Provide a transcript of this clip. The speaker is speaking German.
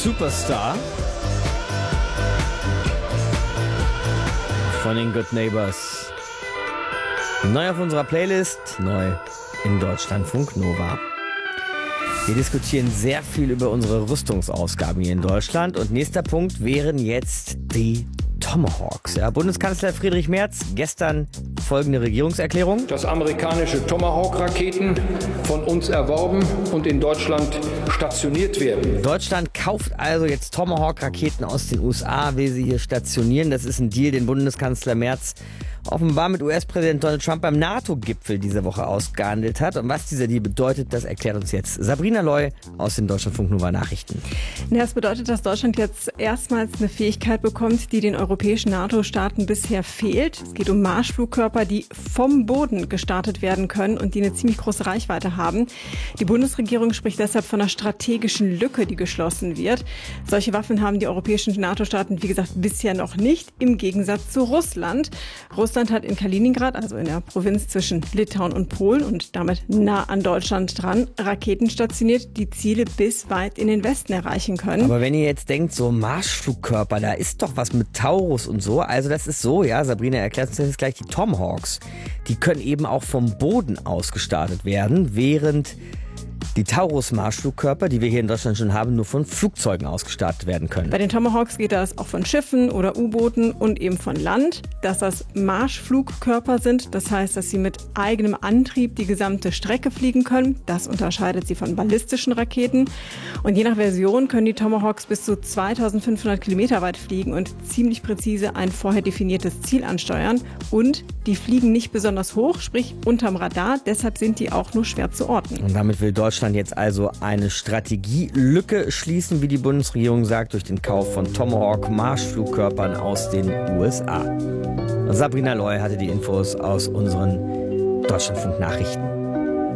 Superstar von den Good Neighbors. Neu auf unserer Playlist, neu in Deutschlandfunk Nova. Wir diskutieren sehr viel über unsere Rüstungsausgaben hier in Deutschland und nächster Punkt wären jetzt die Tomahawks. Ja, Bundeskanzler Friedrich Merz, gestern folgende Regierungserklärung. Dass amerikanische Tomahawk-Raketen von uns erworben und in Deutschland stationiert werden. Deutschland kauft also jetzt Tomahawk-Raketen aus den USA, will sie hier stationieren. Das ist ein Deal, den Bundeskanzler Merz offenbar mit US-Präsident Donald Trump beim NATO-Gipfel diese Woche ausgehandelt hat. Und was dieser Deal bedeutet, das erklärt uns jetzt Sabrina Loy aus den Deutschlandfunk Nova Nachrichten. Das bedeutet, dass Deutschland jetzt erstmals eine Fähigkeit bekommt, die den europäischen NATO-Staaten bisher fehlt. Es geht um Marschflugkörper, die vom Boden gestartet werden können und die eine ziemlich große Reichweite haben. Die Bundesregierung spricht deshalb von einer strategischen Lücke, die geschlossen wird. Solche Waffen haben die europäischen NATO-Staaten, wie gesagt, bisher noch nicht, im Gegensatz zu Russland. Russland hat in Kaliningrad, also in der Provinz zwischen Litauen und Polen und damit nah an Deutschland dran, Raketen stationiert, die Ziele bis weit in den Westen erreichen können. Aber wenn ihr jetzt denkt, so Marschflugkörper, da ist doch was mit Taurus und so. Also das ist so, ja, Sabrina erklärt uns jetzt gleich, die Tomahawks, die können eben auch vom Boden aus gestartet werden, während die Taurus-Marschflugkörper, die wir hier in Deutschland schon haben, nur von Flugzeugen ausgestartet werden können. Bei den Tomahawks geht das auch von Schiffen oder U-Booten und eben von Land. Dass das Marschflugkörper sind, das heißt, dass sie mit eigenem Antrieb die gesamte Strecke fliegen können. Das unterscheidet sie von ballistischen Raketen. Und je nach Version können die Tomahawks bis zu 2500 Kilometer weit fliegen und ziemlich präzise ein vorher definiertes Ziel ansteuern. Und die fliegen nicht besonders hoch, sprich unterm Radar. Deshalb sind die auch nur schwer zu orten. Und damit will Deutschland jetzt also eine Strategielücke schließen, wie die Bundesregierung sagt, durch den Kauf von Tomahawk-Marschflugkörpern aus den USA. Und Sabrina Loy hatte die Infos aus unseren Deutschlandfunk-Nachrichten.